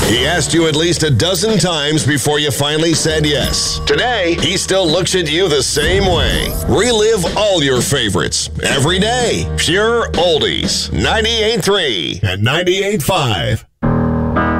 He asked you at least a dozen times before you finally said yes. Today, he still looks at you the same way. Relive all your favorites every day. Pure Oldies. 98.3 and 98.5.